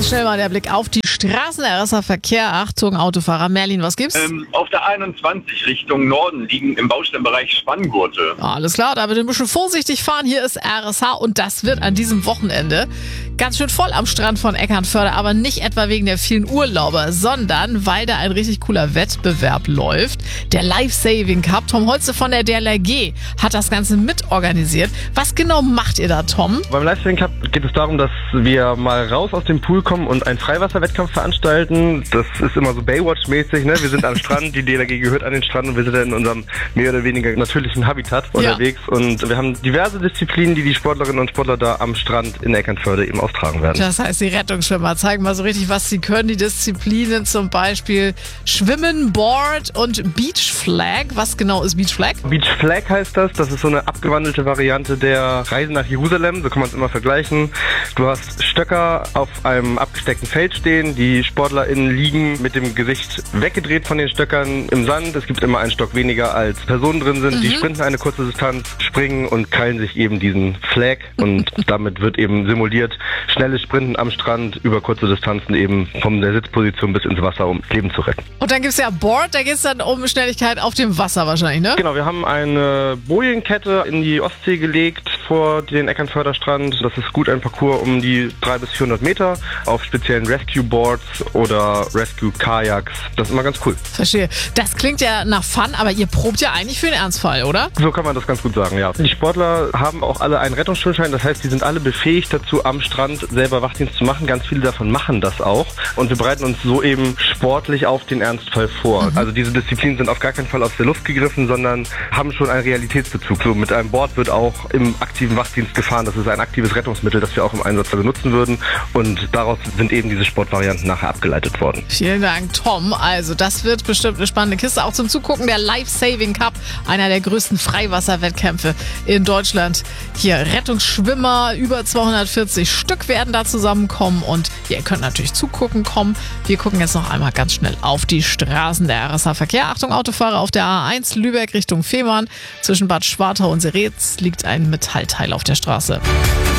schnell mal der Blick auf die Straßen, RSA Verkehr. Achtung, Autofahrer. Merlin, was gibt's? Auf der 21 Richtung Norden liegen im Baustellenbereich Spanngurte. Alles klar, da bitte ein bisschen vorsichtig fahren. Hier ist RSH und das wird an diesem Wochenende ganz schön voll am Strand von Eckernförde, aber nicht etwa wegen der vielen Urlauber, sondern weil da ein richtig cooler Wettbewerb läuft. Der Life-Saving Cup. Tom Holze von der DLRG hat das Ganze mitorganisiert. Was genau macht ihr da, Tom? Beim Life-Saving Cup geht es darum, dass wir mal raus aus dem Pool kommen und einen Freiwasserwettkampf veranstalten. Das ist immer so Baywatch-mäßig, ne? Wir sind am Strand, die DLRG gehört an den Strand und wir sind in unserem mehr oder weniger natürlichen Habitat unterwegs. Und wir haben diverse Disziplinen, die Sportlerinnen und Sportler da am Strand in Eckernförde eben austragen werden. Das heißt, die Rettungsschwimmer zeigen mal so richtig, was sie können. Die Disziplinen zum Beispiel Schwimmen, Board und Beach Flag. Was genau ist Beach Flag? Beach Flag heißt das. Das ist so eine abgewandelte Variante der Reise nach Jerusalem. So kann man es immer vergleichen. Du hast Stöcker auf einem abgesteckten Feld stehen. Die SportlerInnen liegen mit dem Gesicht weggedreht von den Stöckern im Sand. Es gibt immer einen Stock weniger, als Personen drin sind. Die sprinten eine kurze Distanz, springen und krallen sich eben diesen Flag. Und damit wird eben simuliert, schnelles Sprinten am Strand über kurze Distanzen eben von der Sitzposition bis ins Wasser, um Leben zu retten. Und dann gibt's ja Board, da geht's dann um Schnelligkeit auf dem Wasser wahrscheinlich, ne? Genau, wir haben eine Bojenkette in die Ostsee gelegt vor den Eckernförder Strand. Das ist gut ein Parcours um die 300 bis 400 Meter auf speziellen Rescue Boards oder Rescue Kajaks. Das ist immer ganz cool. Verstehe. Das klingt ja nach Fun, aber ihr probt ja eigentlich für den Ernstfall, oder? So kann man das ganz gut sagen, ja. Die Sportler haben auch alle einen Rettungsschwimmschein. Das heißt, die sind alle befähigt dazu, am Strand selber Wachdienst zu machen. Ganz viele davon machen das auch. Und wir bereiten uns so eben sportlich auf den Ernstfall vor. Also diese Disziplinen sind auf gar keinen Fall aus der Luft gegriffen, sondern haben schon einen Realitätsbezug. So mit einem Board wird auch im aktiven Wachdienst gefahren. Das ist ein aktives Rettungsmittel, das wir auch im Einsatz benutzen würden. Und daraus sind eben diese Sportvarianten nachher abgeleitet worden. Vielen Dank, Tom. Also das wird bestimmt eine spannende Kiste. Auch zum Zugucken der Life-Saving Cup, einer der größten Freiwasserwettkämpfe in Deutschland. Hier Rettungsschwimmer, über 240 Stück werden da zusammenkommen und ihr könnt natürlich zugucken kommen. Wir gucken jetzt noch einmal ganz schnell auf die Straßen der RSH Verkehr. Achtung, Autofahrer auf der A1 Lübeck Richtung Fehmarn. Zwischen Bad Schwartau und Seretz liegt ein Metallteil auf der Straße.